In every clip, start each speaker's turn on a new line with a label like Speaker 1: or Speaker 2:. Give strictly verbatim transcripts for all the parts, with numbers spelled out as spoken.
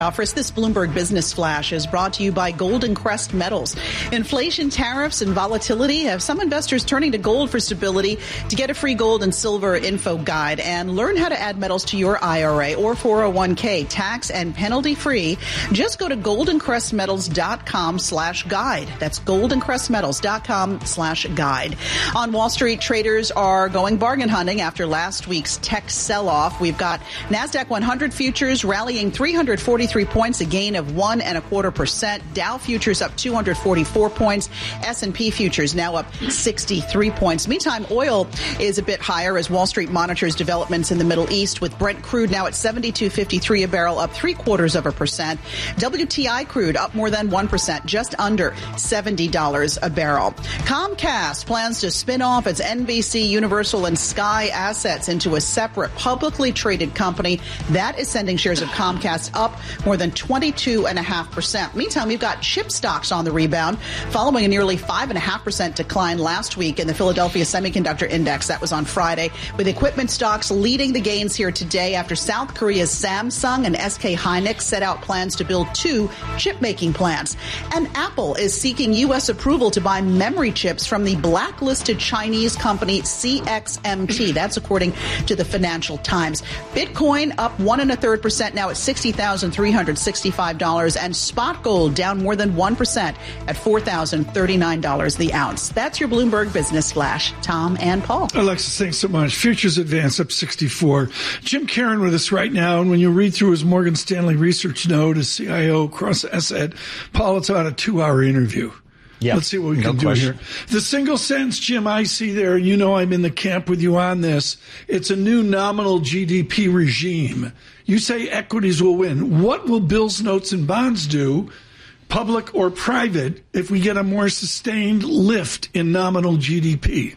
Speaker 1: Offers. This Bloomberg Business Flash is brought to you by Golden Crest Metals. Inflation, tariffs, and volatility have some investors turning to gold for stability. To get a free gold and silver info guide and learn how to add metals to your I R A or four oh one k tax and penalty free, just go to goldencrestmetals.com slash guide. That's goldencrestmetals.com slash guide. On Wall Street, traders are going bargain hunting after last week's tech sell-off. We've got NASDAQ one hundred futures rallying three hundred forty-three points, a gain of one and a quarter percent. Dow futures up two hundred forty-four points. S and P futures now up sixty-three points. Meantime, oil is a bit higher as Wall Street monitors developments in the Middle East, with Brent crude now at seventy-two fifty-three a barrel, up three quarters of a percent. W T I crude up more than one percent, just under seventy dollars a barrel. Comcast plans to spin off its N B C, Universal, and Sky assets into a separate publicly traded company. That is sending shares of Comcast up more than twenty-two point five percent. Meantime, we've got chip stocks on the rebound following a nearly five point five percent decline last week in the Philadelphia Semiconductor Index. That was on Friday, with equipment stocks leading the gains here today after South Korea's Samsung and S K Hynix set out plans to build two chip-making plants. And Apple is seeking U S approval to buy memory chips from the blacklisted Chinese company C X M T. That's according to the Financial Times. Bitcoin up one and a third percent, now at sixty thousand three hundred sixty-five dollars, and spot gold down more than one percent at four thousand thirty-nine dollars the ounce. That's your Bloomberg Business Flash. Tom and Paul.
Speaker 2: Alexis, thanks so much. Futures advance up sixty-four. Jim Caron with us right now, and when you read through his Morgan Stanley research note as C I O across asset, Paul, it's about a two-hour interview. Yeah. Let's see what we no can question. do here. The single sentence, Jim, I see there, and you know I'm in the camp with you on this, it's a new nominal G D P regime. You say equities will win. What will bills, notes, and bonds do, public or private, if we get a more sustained lift in nominal G D P?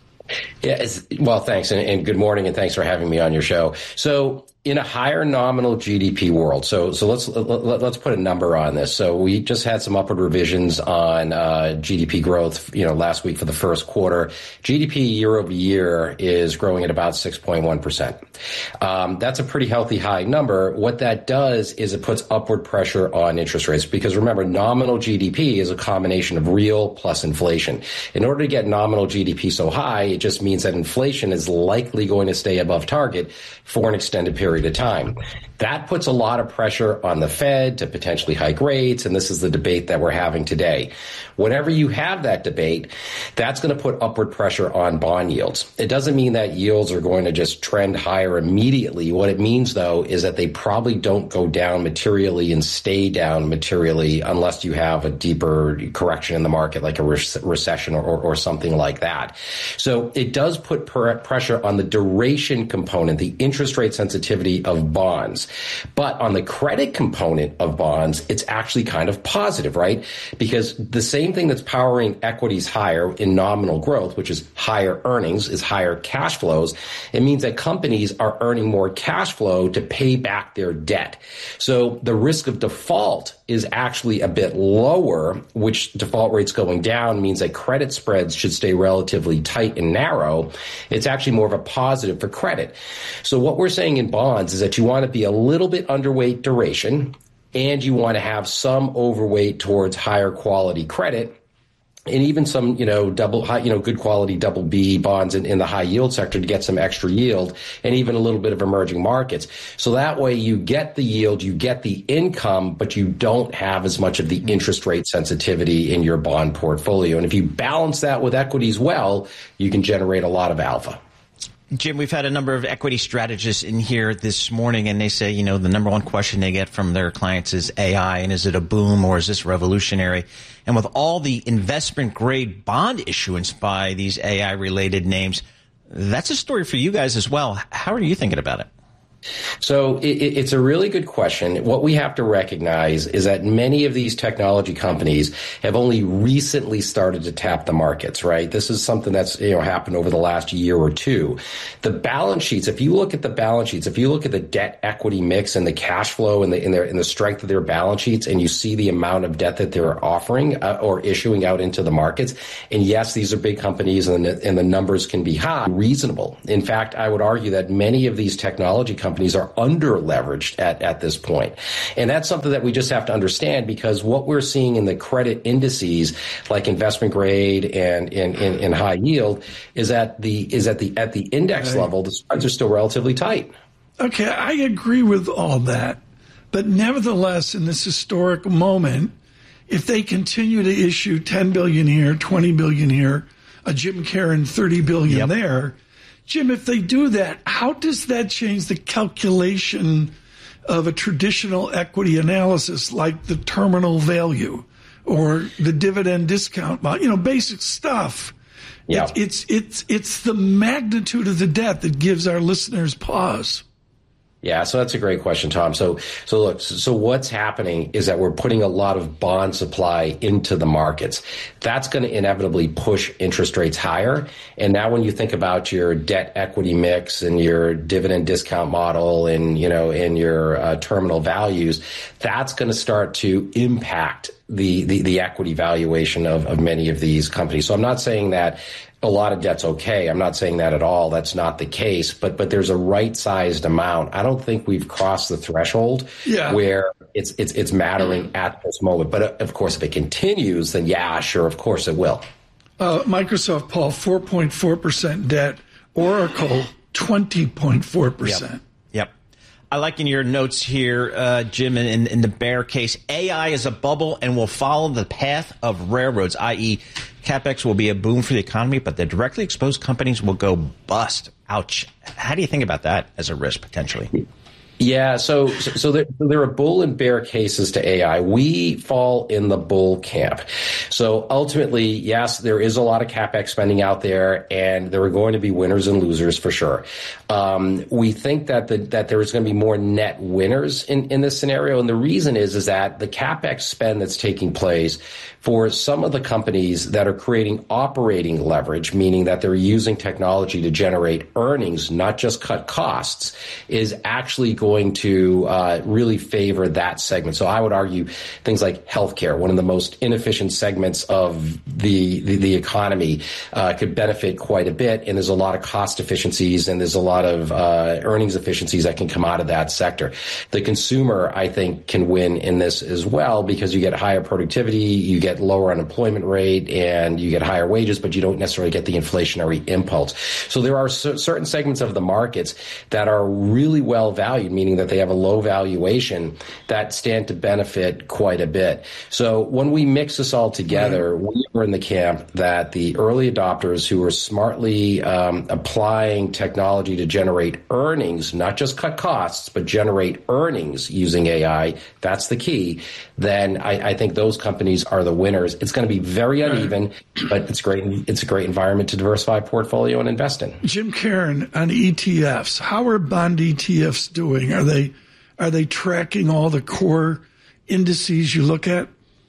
Speaker 3: Yeah, it's, well, thanks, and, and good morning, and thanks for having me on your show. So in a higher nominal G D P world, so so let's let, let's put a number on this. So we just had some upward revisions on uh, G D P growth, you know, last week for the first quarter. G D P year over year is growing at about six point one percent. Um, that's a pretty healthy high number. What that does is it puts upward pressure on interest rates, because remember, nominal G D P is a combination of real plus inflation. In order to get nominal G D P so high, it just means that inflation is likely going to stay above target for an extended period of time. That puts a lot of pressure on the Fed to potentially hike rates, and this is the debate that we're having today. Whenever you have that debate, that's going to put upward pressure on bond yields. It doesn't mean that yields are going to just trend higher immediately. What it means, though, is that they probably don't go down materially and stay down materially unless you have a deeper correction in the market, like a re- recession or, or, or something like that. So it does put per- pressure on the duration component, the interest rate sensitivity of bonds. But on the credit component of bonds, it's actually kind of positive, right? Because the same thing that's powering equities higher in nominal growth, which is higher earnings, is higher cash flows. It means that companies are earning more cash flow to pay back their debt. So the risk of default is actually a bit lower, which default rates going down means that credit spreads should stay relatively tight and narrow. It's actually more of a positive for credit. So what we're saying in bonds is that you want to be a little bit underweight duration, and you want to have some overweight towards higher quality credit, and even some, you know, double high, you know, good quality double B bonds in, in the high yield sector to get some extra yield, and even a little bit of emerging markets. So that way you get the yield, you get the income, but you don't have as much of the interest rate sensitivity in your bond portfolio. And if you balance that with equities well, you can generate a lot of alpha.
Speaker 4: Jim, we've had a number of equity strategists in here this morning, and they say, you know, the number one question they get from their clients is A I, and is it a boom or is this revolutionary? And with all the investment grade bond issuance by these A I-related names, that's a story for you guys as well. How are you thinking about it?
Speaker 3: So it, it's a really good question. What we have to recognize is that many of these technology companies have only recently started to tap the markets, right? This is something that's, you know, happened over the last year or two. The balance sheets, if you look at the balance sheets, if you look at the debt equity mix and the cash flow and the, and their, and the strength of their balance sheets, and you see the amount of debt that they're offering uh, or issuing out into the markets, and yes, these are big companies and the, and the numbers can be high, reasonable. In fact, I would argue that many of these technology companies companies are under leveraged at, at this point. And that's something that we just have to understand, because what we're seeing in the credit indices like investment grade and in, in, in high yield is at the is at the at the index
Speaker 2: right.
Speaker 3: level, the spreads are still relatively tight.
Speaker 2: Okay, I agree with all that. But nevertheless, in this historic moment, if they continue to issue ten billion dollars here, twenty billion dollars here, a Jim Caron thirty billion dollars yep. there, Jim, if they do that, how does that change the calculation of a traditional equity analysis like the terminal value or the dividend discount? You know, basic stuff.
Speaker 3: Yeah.
Speaker 2: It, it's, it's, it's the magnitude of the debt that gives our listeners pause.
Speaker 3: Yeah, so that's a great question, Tom. So, so look, so, so what's happening is that we're putting a lot of bond supply into the markets. That's going to inevitably push interest rates higher. And now when you think about your debt equity mix and your dividend discount model and, you know, and your uh, terminal values, that's going to start to impact the, the, the equity valuation of, of many of these companies. So I'm not saying that a lot of debt's okay. I'm not saying that at all. That's not the case. But but there's a right-sized amount. I don't think we've crossed the threshold
Speaker 2: yeah.
Speaker 3: where it's it's it's mattering at this moment. But uh, of course, if it continues, then yeah, sure, of course it will.
Speaker 2: Uh, Microsoft, Paul, four point four percent debt. Oracle, twenty point four percent.
Speaker 4: Yep. Yep. I like in your notes here, uh, Jim, in, in the bear case, A I is a bubble and will follow the path of railroads, that is, CapEx will be a boom for the economy, but the directly exposed companies will go bust. Ouch. How do you think about that as a risk potentially?
Speaker 3: Yeah, so so there, there are bull and bear cases to A I. We fall in the bull camp. So ultimately, yes, there is a lot of CapEx spending out there, and there are going to be winners and losers for sure. Um, we think that the, that there is going to be more net winners in, in this scenario, and the reason is is that the CapEx spend that's taking place for some of the companies that are creating operating leverage, meaning that they're using technology to generate earnings, not just cut costs, is actually going to uh, really favor that segment. So I would argue things like healthcare, one of the most inefficient segments of the the, the economy, uh, could benefit quite a bit. And there's a lot of cost efficiencies and there's a lot of uh, earnings efficiencies that can come out of that sector. The consumer, I think, can win in this as well because you get higher productivity, you get lower unemployment rate, and you get higher wages, but you don't necessarily get the inflationary impulse. So there are c- certain segments of the markets that are really well valued, meaning that they have a low valuation, that stand to benefit quite a bit. So when we mix this all together, we are in the camp that the early adopters who are smartly um, applying technology to generate earnings, not just cut costs, but generate earnings using A I, that's the key, then I, I think those companies are the winners. It's going to be very uneven, but it's great. It's a great environment to diversify portfolio and invest in.
Speaker 2: Jim Caron, on E T Fs, how are bond E T Fs doing? Are they are they tracking all the core indices you look at?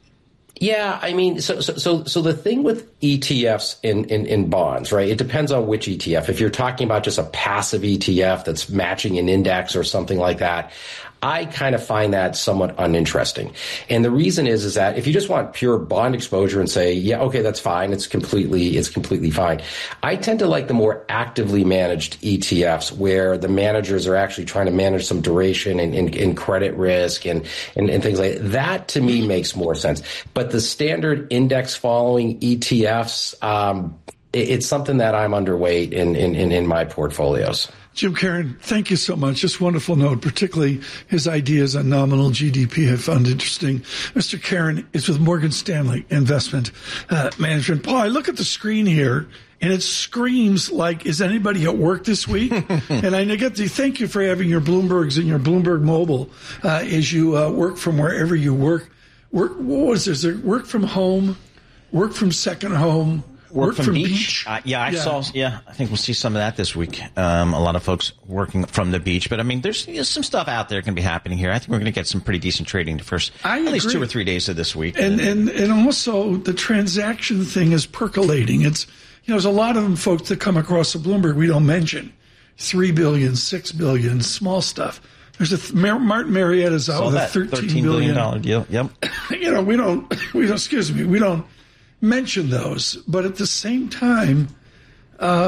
Speaker 3: Yeah, I mean, so so so, so the thing with E T Fs in, in, in bonds, right? It depends on which E T F. If you're talking about just a passive E T F that's matching an index or something like that, I kind of find that somewhat uninteresting. And the reason is, is that if you just want pure bond exposure and say, yeah, okay, that's fine. It's completely, it's completely fine. I tend to like the more actively managed E T Fs where the managers are actually trying to manage some duration and, and, and credit risk and, and, and things like that. That to me makes more sense. But the standard index following E T Fs, um, it, it's something that I'm underweight in, in, in, in my portfolios.
Speaker 2: Jim Caron, thank you so much. Just wonderful note, particularly his ideas on nominal G D P I found interesting. Mister Caron is with Morgan Stanley Investment uh, Management. Paul, I look at the screen here, and it screams like, is anybody at work this week? And I get to thank you for having your Bloombergs and your Bloomberg Mobile uh, as you uh, work from wherever you work. Work, what was this? Is there work from home, work from second home,
Speaker 4: Work,
Speaker 2: work
Speaker 4: from,
Speaker 2: from
Speaker 4: beach.
Speaker 2: beach.
Speaker 4: Uh, yeah, I
Speaker 2: yeah.
Speaker 4: saw. Yeah, I think we'll see some of that this week. Um, a lot of folks working from the beach, but I mean, there's, there's some stuff out there going to be happening here. I think we're going to get some pretty decent trading the first
Speaker 2: I
Speaker 4: at
Speaker 2: agree.
Speaker 4: least two or three days of this week.
Speaker 2: And, and and also the transaction thing is percolating. It's you know, there's a lot of them folks that come across the Bloomberg we don't mention. Three billion, six billion, small stuff. There's a th- Martin Marietta's out
Speaker 4: saw
Speaker 2: with
Speaker 4: that
Speaker 2: a thirteen,
Speaker 4: thirteen billion dollar deal. Yep.
Speaker 2: You know, we don't we don't excuse me, we don't mention those, but at the same time, um,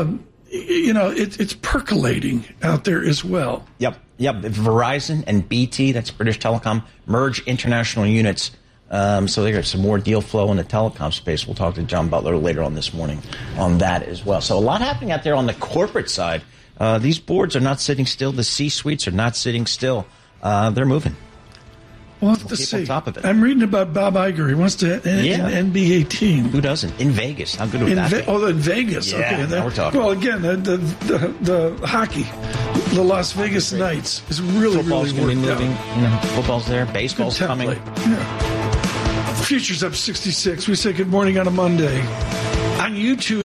Speaker 2: you know, it, it's percolating out there as well.
Speaker 4: Yep, yep. Verizon and B T, that's British Telecom, merge international units. Um, so they got some more deal flow in the telecom space. We'll talk to John Butler later on this morning on that as well. So a lot happening out there on the corporate side. Uh, these boards are not sitting still. The C-suites are not sitting still. Uh, they're moving.
Speaker 2: We'll have
Speaker 4: we'll
Speaker 2: to
Speaker 4: keep
Speaker 2: see.
Speaker 4: On top of it.
Speaker 2: I'm reading about Bob Iger. He wants to end
Speaker 4: yeah.
Speaker 2: an N B A team.
Speaker 4: Who doesn't? In Vegas. How good would
Speaker 2: in
Speaker 4: that
Speaker 2: Ve-
Speaker 4: be?
Speaker 2: Oh, in Vegas.
Speaker 4: Yeah,
Speaker 2: okay.
Speaker 4: now
Speaker 2: That,
Speaker 4: we're talking.
Speaker 2: Well, again, the the, the, the hockey, the Las Vegas Knights is really,
Speaker 4: Football's
Speaker 2: really
Speaker 4: going to be
Speaker 2: worked
Speaker 4: moving.
Speaker 2: out.
Speaker 4: You know, football's there. Baseball's
Speaker 2: Good
Speaker 4: coming.
Speaker 2: template. Yeah. Futures up sixty-six. We say good morning on a Monday. On YouTube.